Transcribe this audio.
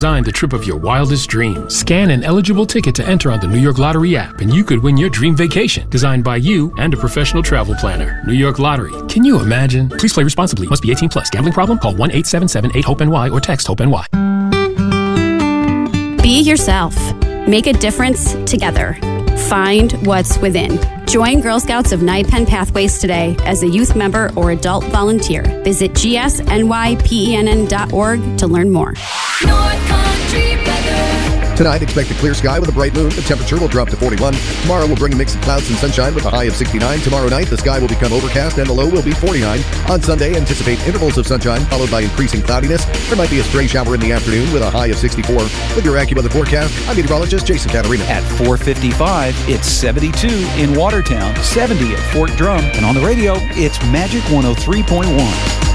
Design the trip of your wildest dreams. Scan an eligible ticket to enter on the New York Lottery app, and you could win your dream vacation. Designed by you and a professional travel planner. New York Lottery. Can you imagine? Please play responsibly. Must be 18 plus. Gambling problem? Call 1-877-8-HOPE-NY or text HOPE-NY. Be yourself. Make a difference together. Find what's within. Join Girl Scouts of NYPEN Pathways today as a youth member or adult volunteer. Visit gsnypenn.org to learn more. North Country weather. Tonight, expect a clear sky with a bright moon. The temperature will drop to 41. Tomorrow will bring a mix of clouds and sunshine with a high of 69. Tomorrow night, the sky will become overcast and the low will be 49. On Sunday, anticipate intervals of sunshine followed by increasing cloudiness. There might be a stray shower in the afternoon with a high of 64. With your AccuWeather forecast, I'm meteorologist Jason Catarina. At 4:55, it's 72 in Watertown, 70 at Fort Drum, and on the radio, it's Magic 103.1.